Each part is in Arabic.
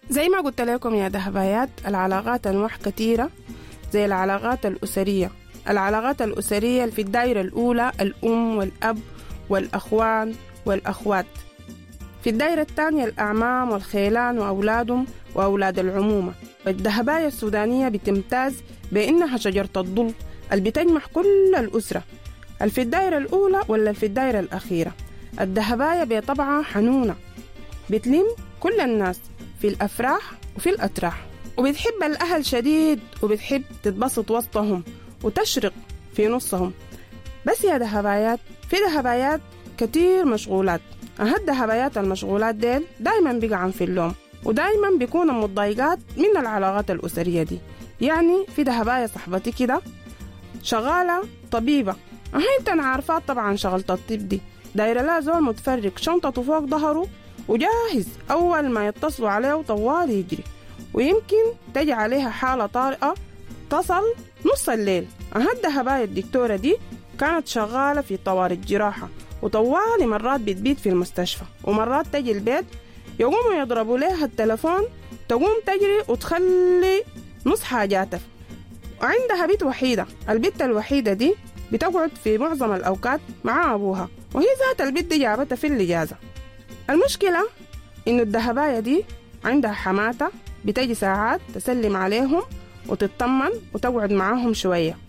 زي ما قلت لكم يا دهبايات، العلاقات أنواع كثيرة زي العلاقات الأسرية. العلاقات الأسرية في الدائرة الأولى الأم والأب والأخوان والأخوات. في الدائرة الثانية الأعمام والخيلان وأولادهم وأولاد العمومة. الدهباية السودانية بتمتاز بأنها شجرة الظل اللي بتجمع كل الأسرة، في الدائرة الأولى ولا في الدائرة الأخيرة. الدهباية بطبعها حنونة، بتلم كل الناس في الأفراح وفي الأتراح، وبتحب الأهل شديد، وبتحب تتبسط وسطهم وتشرق في نصهم. بس يا دهبايات، في دهبايات كتير مشغولات. الدهبايات المشغولات ديل دايما بيقعن في اللوم، ودايما بيكونوا متضايقات من العلاقات الأسرية دي. يعني في دهباية صاحبتي كده شغالة طبيبة، انت عارفات طبعا شغلة الطب دي، دايرة لا زول متفرق شنطته فوق ظهره وجاهز أول ما يتصلوا عليه طوال يجري، ويمكن تجي عليها حالة طارئة تصل نص الليل. الدهباية الدكتورة دي كانت شغالة في طوارئ الجراحة، وطوالي مرات بتبيت في المستشفى، ومرات تجي البيت يقوموا يضربوا لها التلفون، تقوم تجري وتخلي نص حاجاتها. وعندها بيت وحيدة، البيت الوحيدة دي بتقعد في معظم الأوقات مع أبوها، وهي ذات البيت دي جابتها في الإجازة. المشكلة إنه الدهباية دي عندها حماتة بتجي ساعات تسلم عليهم وتطمن وتقعد معاهم شوية.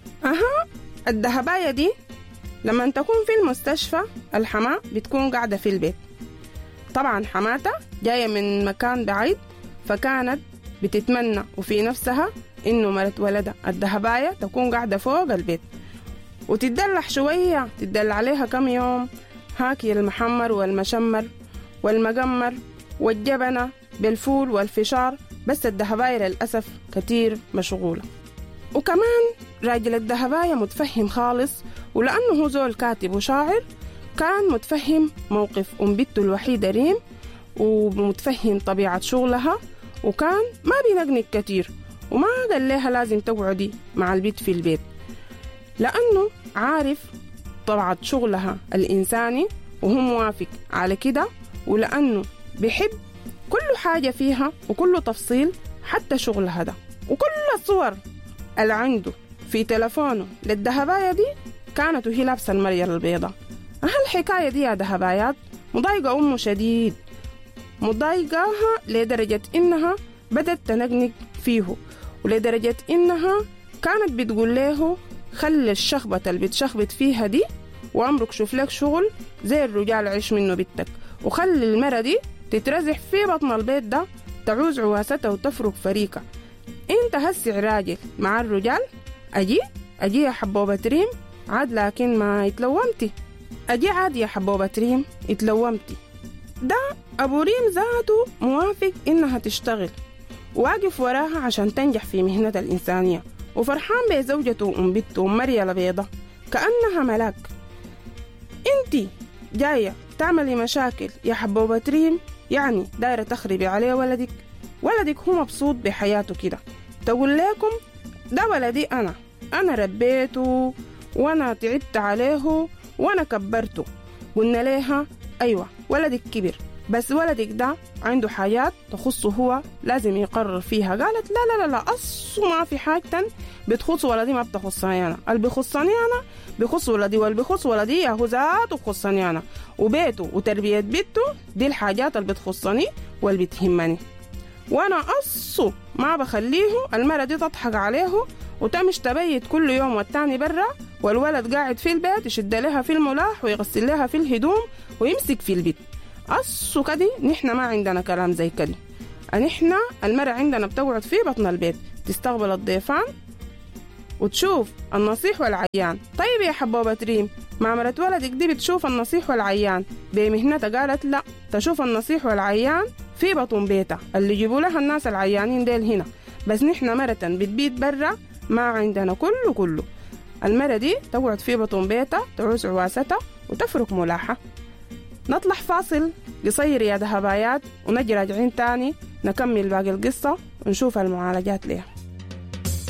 الدهباية دي لما تكون في المستشفى الحماة بتكون قاعدة في البيت. طبعا حماتة جاية من مكان بعيد، فكانت بتتمنى وفي نفسها إنه مرت ولدها الدهباية تكون قاعدة فوق البيت وتدلع شوية، تدلع عليها كم يوم، هاكي المحمر والمشمر والمجمر والجبنة بالفول والفشار. بس الدهباية للأسف كتير مشغولة. وكمان راجل الدهباية متفهم خالص، ولأنه هو زول كاتب وشاعر كان متفهم موقف بنته الوحيدة ريم، ومتفهم طبيعة شغلها، وكان ما بينقنق كتير، وما قال لها لازم تقعدي مع البيت في البيت، لأنه عارف طبيعة شغلها الإنساني وهو موافق على كده، ولأنه بيحب كل حاجة فيها وكل تفصيل حتى شغلها ده. وكل الصور اللي عنده في تلفونه للدهباية دي كانت وهي لابسة المرية البيضاء. الحكاية دي يا دهبايات مضايقة أمه شديد، مضايقاها لدرجة إنها بدت تنقنق فيه، ولدرجة إنها كانت بتقول له خلي الشخبة اللي بتشخبط فيها دي وعمرك شوف لك شغل زي الرجال عيش منه بيتك، وخلي المرة دي تترزح في بطن البيت ده تعوز عواستها وتفرق فريقة. انت هسع راجل مع الرجال، اجي يا حبوبة ريم عاد، لكن ما يتلومتي، اجي عاد يا حبوبة ريم يتلومتي. ده ابو ريم ذاته موافق انها تشتغل واقف وراها عشان تنجح في مهنة الإنسانية، وفرحان بزوجته وأم بنته ومريا البيضة كأنها ملاك. انتي جاية تعملي مشاكل يا حبوبة ريم، يعني دايرة تخربي عليه ولدك هو مبسوط بحياته كده. تقول لكم ده ولدي أنا ربيته وأنا تعبت عليه وأنا كبرته. قلنا لها أيوة ولدك كبر، بس ولدك ده عنده حاجات تخصه هو لازم يقرر فيها. قالت لا لا لا لا، أصلا ما في حاجة بتخص ولدي ما بتخصني أنا، اللي بيخصني أنا بيخص ولدي، واللي بيخص ولدي يا هو ذاته بخصني أنا، وبيته وتربية بيته دي الحاجات اللي بتخصني واللي بتهمني، وأنا أصلا ما بخليه المرة دي تضحك عليه وتمش تبيت كل يوم والتاني برا، والولد قاعد في البيت يشد لها في الملاح ويغسل لها في الهدوم ويمسك في البيت. أصو كده نحن ما عندنا كلام زي كده، نحن المرأة عندنا بتقعد في بطن البيت تستقبل الضيفان وتشوف النصيح والعيان. طيب يا حبوبة ريم، ما مرت ولدك دي بتشوف النصيح والعيان بمهنتها؟ قالت لا، تشوف النصيح والعيان في بطن بيتها، اللي يجيبوا لها الناس العيانين ديل هنا، بس نحن مرة بتبيت برا ما عندنا كله. المرة دي تقعد في بطن بيتها تعوز عواستها وتفرك ملاحة. نطلع فاصل قصير يا دهبايات ونجي راجعين تاني نكمل باقي القصة ونشوف المعالجات ليها.